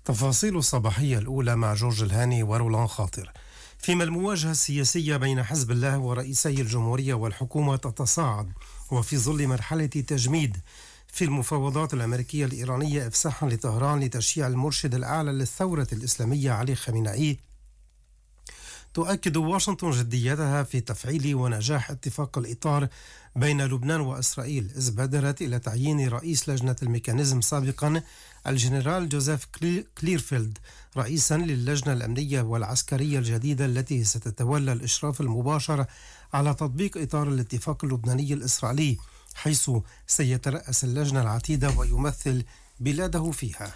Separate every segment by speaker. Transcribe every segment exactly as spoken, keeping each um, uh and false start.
Speaker 1: تفاصيل الصباحية الأولى مع جورج الهاني ورولان خاطر. فيما المواجهة السياسية بين حزب الله ورئيسي الجمهورية والحكومة تتصاعد، وفي ظل مرحلة تجميد في المفاوضات الأمريكية الإيرانية إفساحا لطهران لتشييع المرشد الأعلى للثورة الإسلامية علي خامنئي، تؤكد واشنطن جديتها في تفعيل ونجاح اتفاق الإطار بين لبنان وإسرائيل، إذ بادرت إلى تعيين رئيس لجنة الميكانيزم سابقا الجنرال جوزيف كليرفيلد رئيسا للجنة الأمنية والعسكرية الجديدة التي ستتولى الإشراف المباشر على تطبيق إطار الاتفاق اللبناني الإسرائيلي، حيث سيترأس اللجنة العتيدة ويمثل بلاده فيها.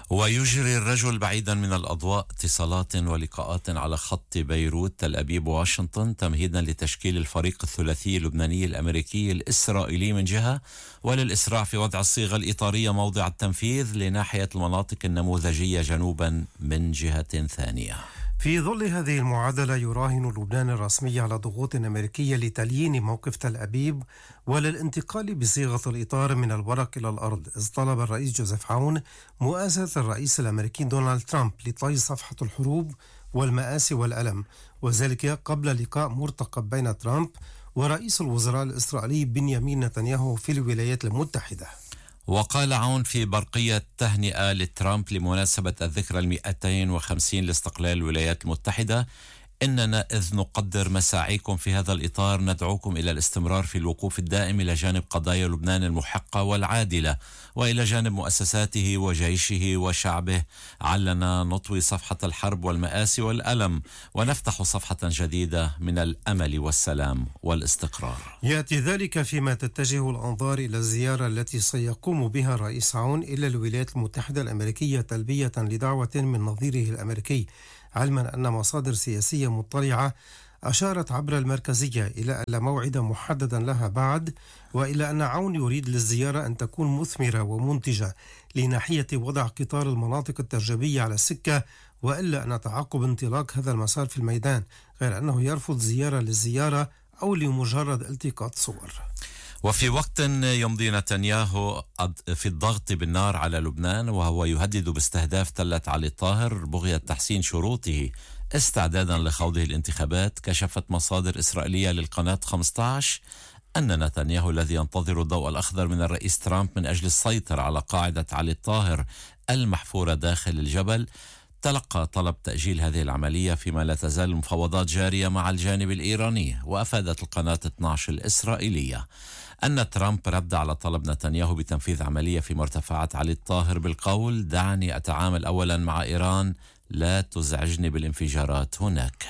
Speaker 2: ويجري الرجل بعيدا من الأضواء اتصالات ولقاءات على خط بيروت تل أبيب واشنطن تمهيدا لتشكيل الفريق الثلاثي اللبناني الأمريكي الإسرائيلي من جهة، وللإسراع في وضع الصيغة الإطارية موضع التنفيذ لناحية المناطق النموذجية جنوبا من جهة ثانية.
Speaker 1: في ظل هذه المعادلة يراهن لبنان الرسمي على ضغوط أمريكية لتليين موقف تل أبيب وللانتقال بصيغة الإطار من الورق إلى الأرض، إذ طلب الرئيس جوزيف عون مؤازرة الرئيس الأمريكي دونالد ترامب لطي صفحة الحروب والمآسي والألم، وذلك قبل لقاء مرتقب بين ترامب ورئيس الوزراء الإسرائيلي بنيامين نتنياهو في الولايات المتحدة.
Speaker 2: وقال عون في برقية تهنئة لترامب لمناسبة الذكرى المئتين وخمسين لاستقلال الولايات المتحدة: إننا إذ نقدر مساعيكم في هذا الإطار ندعوكم إلى الاستمرار في الوقوف الدائم إلى جانب قضايا لبنان المحقة والعادلة، وإلى جانب مؤسساته وجيشه وشعبه، علنا نطوي صفحة الحرب والمآسي والألم ونفتح صفحة جديدة من الأمل والسلام والاستقرار.
Speaker 1: يأتي ذلك فيما تتجه الأنظار إلى الزيارة التي سيقوم بها الرئيس عون إلى الولايات المتحدة الأمريكية تلبية لدعوة من نظيره الأمريكي، علما أن مصادر سياسية مطلعة أشارت عبر المركزية إلى أن موعدا محددا لها بعد، وإلى أن عون يريد للزيارة أن تكون مثمرة ومنتجة لناحية وضع قطار المناطق التجريبية على السكة، وإلا أن تعقب انطلاق هذا المسار في الميدان، غير أنه يرفض زيارة للزيارة أو لمجرد التقاط صور.
Speaker 2: وفي وقت يمضي نتنياهو في الضغط بالنار على لبنان وهو يهدد باستهداف تلة علي الطاهر بغية تحسين شروطه استعدادا لخوضه الانتخابات، كشفت مصادر إسرائيلية للقناة خمسة عشر أن نتنياهو الذي ينتظر الضوء الأخضر من الرئيس ترامب من أجل السيطرة على قاعدة علي الطاهر المحفورة داخل الجبل تلقى طلب تأجيل هذه العملية، فيما لا تزال المفاوضات جارية مع الجانب الإيراني. وأفادت القناة اثنتي عشرة الإسرائيلية أن ترامب رد على طلب نتنياهو بتنفيذ عملية في مرتفعات علي الطاهر بالقول: دعني أتعامل أولا مع إيران، لا تزعجني بالانفجارات هناك.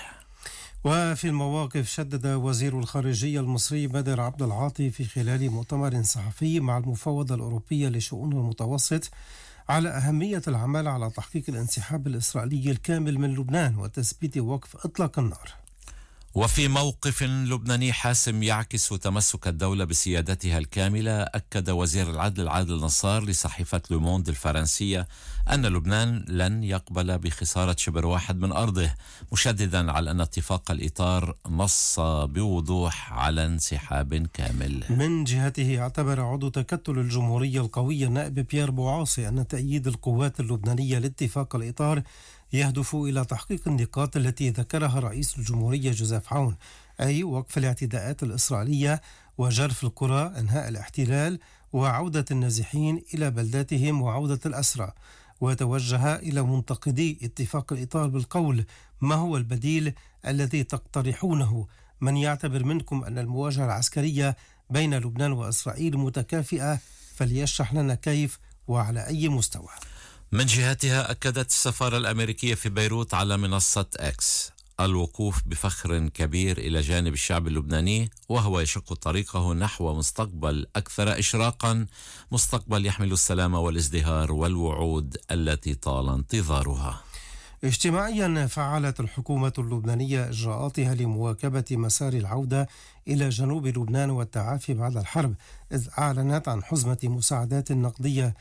Speaker 1: وفي المواقف شدد وزير الخارجية المصري بدر عبد العاطي في خلال مؤتمر صحفي مع المفوضة الأوروبية لشؤون المتوسط على أهمية العمل على تحقيق الانسحاب الإسرائيلي الكامل من لبنان وتثبيت وقف إطلاق النار.
Speaker 2: وفي موقف لبناني حاسم يعكس تمسك الدولة بسيادتها الكاملة، أكد وزير العدل عادل نصار لصحيفة لوموند الفرنسية أن لبنان لن يقبل بخسارة شبر واحد من أرضه، مشددا على أن اتفاق الإطار نص بوضوح على انسحاب كامل.
Speaker 1: من جهته اعتبر عضو تكتل الجمهورية القوي النائب بيير بوعاصي أن تأييد القوات اللبنانية لاتفاق الإطار يهدف إلى تحقيق النقاط التي ذكرها رئيس الجمهورية جوزيف عون، أي وقف الاعتداءات الإسرائيلية وجرف القرى، إنهاء الاحتلال وعودة النازحين إلى بلداتهم وعودة الأسرى. وتوجه إلى منتقدي اتفاق الإطار بالقول: ما هو البديل الذي تقترحونه؟ من يعتبر منكم أن المواجهة العسكرية بين لبنان وإسرائيل متكافئة فليشرح لنا كيف وعلى أي مستوى.
Speaker 2: من جهتها أكدت السفارة الأمريكية في بيروت على منصة إكس الوقوف بفخر كبير إلى جانب الشعب اللبناني، وهو يشق طريقه نحو مستقبل أكثر إشراقا، مستقبل يحمل السلام والازدهار والوعود التي طال انتظارها.
Speaker 1: اجتماعيا فعلت الحكومة اللبنانية إجراءاتها لمواكبة مسار العودة إلى جنوب لبنان والتعافي بعد الحرب، إذ أعلنت عن حزمة مساعدات نقدية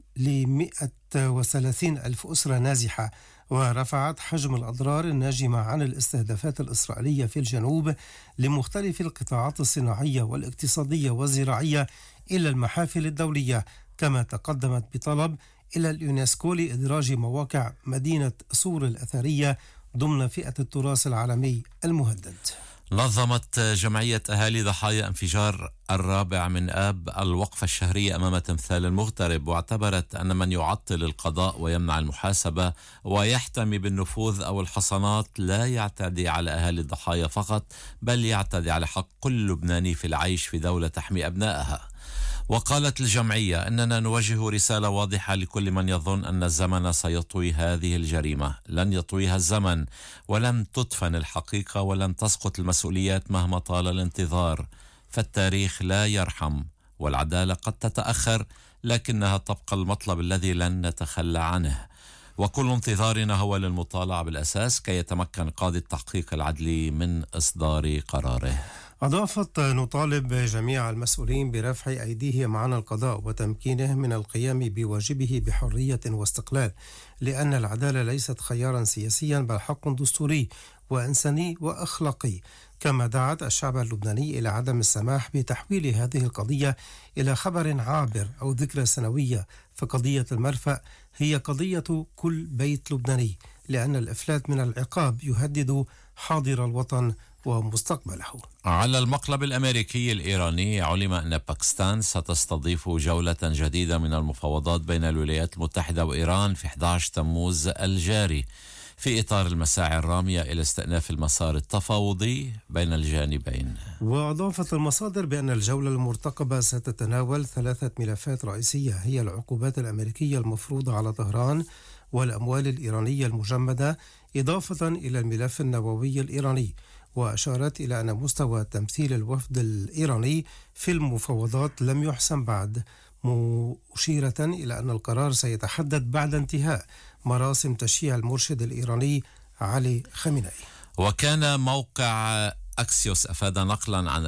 Speaker 1: لمئة وثلاثين ألف أسرة نازحة، ورفعت حجم الأضرار الناجمة عن الاستهدافات الإسرائيلية في الجنوب لمختلف القطاعات الصناعية والاقتصادية والزراعية إلى المحافل الدولية، كما تقدمت بطلب إلى اليونسكو لإدراج مواقع مدينة صور الأثرية ضمن فئة التراث العالمي المهدد.
Speaker 2: نظمت جمعية أهالي ضحايا انفجار الرابع من آب الوقفة الشهرية أمام تمثال المغترب، واعتبرت أن من يعطل القضاء ويمنع المحاسبة ويحتمي بالنفوذ أو الحصانات لا يعتدي على أهالي الضحايا فقط، بل يعتدي على حق كل لبناني في العيش في دولة تحمي أبنائها. وقالت الجمعية أننا نوجه رسالة واضحة لكل من يظن أن الزمن سيطوي هذه الجريمة. لن يطويها الزمن، ولن تدفن الحقيقة، ولن تسقط المسؤوليات مهما طال الانتظار، فالتاريخ لا يرحم، والعدالة قد تتأخر لكنها تبقى المطلب الذي لن نتخلى عنه، وكل انتظارنا هو للمطالعة بالأساس كي يتمكن قاضي التحقيق العدلي من إصدار قراره.
Speaker 1: أضافت: نطالب جميع المسؤولين برفع أيديهم عن القضاء وتمكينه من القيام بواجبه بحرية واستقلال، لأن العدالة ليست خيارا سياسيا بل حق دستوري وإنساني وأخلاقي. كما دعت الشعب اللبناني إلى عدم السماح بتحويل هذه القضية إلى خبر عابر أو ذكرى سنوية، فقضية المرفأ هي قضية كل بيت لبناني، لأن الإفلات من العقاب يهدد حاضر الوطن ومستقبله.
Speaker 2: على المقلب الأمريكي الإيراني علم أن باكستان ستستضيف جولة جديدة من المفاوضات بين الولايات المتحدة وإيران في أحد عشر تموز الجاري، في إطار المساعي الرامية إلى استئناف المسار التفاوضي بين الجانبين.
Speaker 1: وأضافت المصادر بأن الجولة المرتقبة ستتناول ثلاثة ملفات رئيسية، هي العقوبات الأمريكية المفروضة على طهران والأموال الإيرانية المجمدة، إضافة إلى الملف النووي الإيراني. وأشارت إلى أن مستوى تمثيل الوفد الإيراني في المفاوضات لم يحسم بعد، مشيرة إلى أن القرار سيتحدد بعد انتهاء مراسم تشييع المرشد الإيراني علي خامنئي.
Speaker 2: وكان موقع أكسيوس أفاد نقلا عن